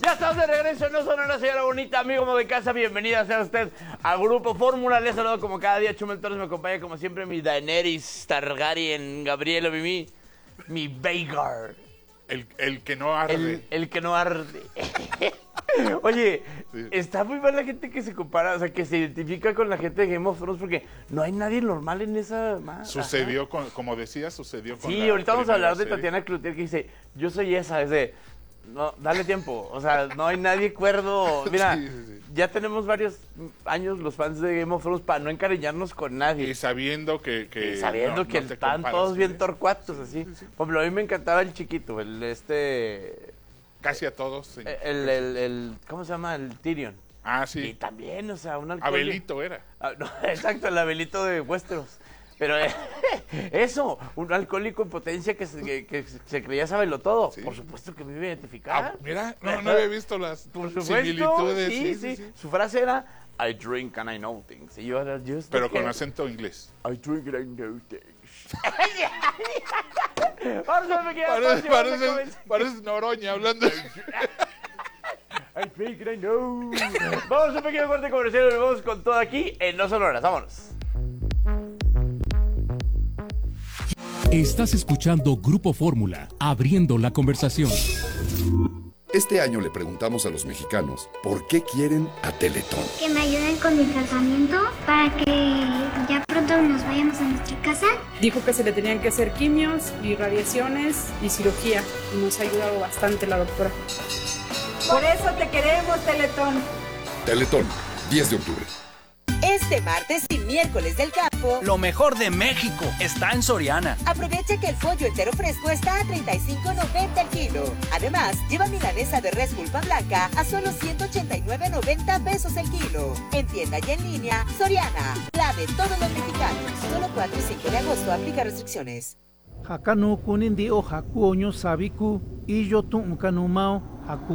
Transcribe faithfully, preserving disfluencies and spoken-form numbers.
Ya estamos de regreso, no son una señora bonita, amigo de casa, bienvenida sea usted a Grupo Fórmula. Les saludo como cada día, Chumel Torres, me acompaña como siempre mi Daenerys Targaryen, Gabriel mi, mi Vhagar. El, el que no arde. El, el que no arde. Oye, sí. Está muy mal la gente que se compara, o sea, que se identifica con la gente de Game of Thrones, porque no hay nadie normal en esa... Sucedió, con, como decía, sucedió con Sí, la ahorita vamos a hablar serie. de Tatiana Cloutier, que dice, yo soy esa, es de... No, dale tiempo, o sea, no hay nadie cuerdo. Mira, sí, sí, sí. Ya tenemos varios años los fans de Game of Thrones para no encariñarnos con nadie. Y sabiendo que... que y sabiendo no, que no están comparas, todos ¿sí? bien torcuatos, así. Sí, sí, sí. Por ejemplo, a mí me encantaba el chiquito, el este... Casi a todos. Sí. El, el, el, ¿cómo se llama? El Tyrion. Ah, sí. Y también, o sea, un alcohólico. Abelito era. Ah, no, exacto, el Abelito de Westeros. Pero eh, eso, un alcohólico en potencia que se, que, que se creía sábelo todo. Sí. Por supuesto que me iba a identificar. Ah, mira, no, no había visto las Por supuesto, similitudes. Sí, sí, sí, sí. Su frase era, I drink and I know things. Y yo era just Pero okay. Con acento inglés. I drink and I know things. Vamos a ver qué parece, parece, parece Noroña hablando. I drink and I know. Vamos a un pequeño corte comercial y vamos con todo aquí en No Sonoras. Vámonos. Estás escuchando Grupo Fórmula, abriendo la conversación. Este año le preguntamos a los mexicanos por qué quieren a Teletón. Que me ayuden con mi tratamiento para que ya pronto nos vayamos a nuestra casa. Dijo que se le tenían que hacer quimios y radiaciones y cirugía. Y nos ha ayudado bastante la doctora. Por eso te queremos, Teletón. Teletón, diez de octubre. Este martes y miércoles del campo, lo mejor de México está en Soriana. Aprovecha que el pollo entero fresco está a treinta y cinco noventa el kilo. Además, lleva milanesa de res pulpa blanca a solo ciento ochenta y nueve noventa pesos el kilo. En tienda y en línea, Soriana, la de todos los mexicanos. Solo cuatro y cinco de agosto, aplica restricciones. Hakanu kunin di o haku oño sabiku y yo tu mao haku.